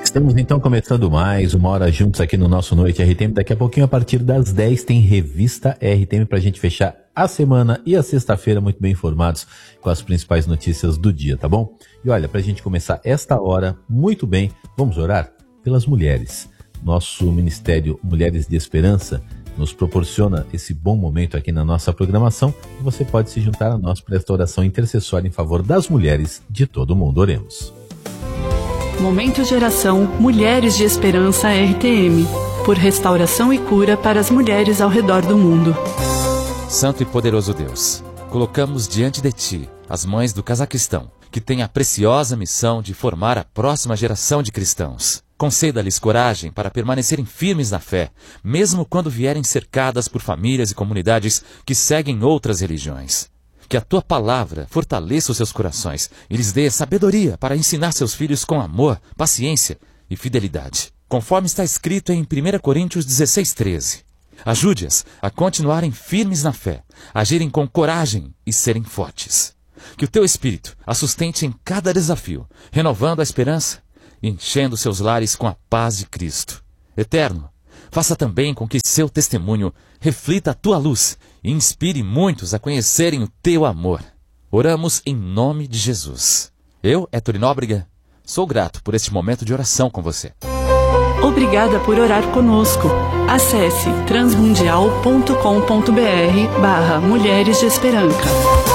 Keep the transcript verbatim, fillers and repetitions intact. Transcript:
Estamos então começando mais uma hora juntos aqui no nosso Noite R T M. Daqui a pouquinho, a partir das dez, tem Revista R T M pra gente fechar a semana e a sexta-feira muito bem informados com as principais notícias do dia, tá bom? E olha, pra gente começar esta hora muito bem, vamos orar pelas mulheres. Nosso Ministério Mulheres de Esperança nos proporciona esse bom momento aqui na nossa programação e você pode se juntar a nós para esta oração intercessória em favor das mulheres de todo o mundo. Oremos. Momento de oração Mulheres de Esperança R T M, por restauração e cura para as mulheres ao redor do mundo. Santo e poderoso Deus, colocamos diante de Ti as mães do Cazaquistão, que têm a preciosa missão de formar a próxima geração de cristãos. Conceda-lhes coragem para permanecerem firmes na fé, mesmo quando vierem cercadas por famílias e comunidades que seguem outras religiões. Que a Tua palavra fortaleça os seus corações e lhes dê sabedoria para ensinar seus filhos com amor, paciência e fidelidade. Conforme está escrito em primeira Coríntios dezesseis, treze. Ajude-as a continuarem firmes na fé, agirem com coragem e serem fortes. Que o Teu Espírito as sustente em cada desafio, renovando a esperança e enchendo seus lares com a paz de Cristo. Eterno, faça também com que seu testemunho reflita a Tua luz e inspire muitos a conhecerem o Teu amor. Oramos em nome de Jesus. Eu, Héctor Nóbrega, sou grato por este momento de oração com você. Obrigada por orar conosco. Acesse transmundial ponto com ponto br barra Mulheres de Esperança.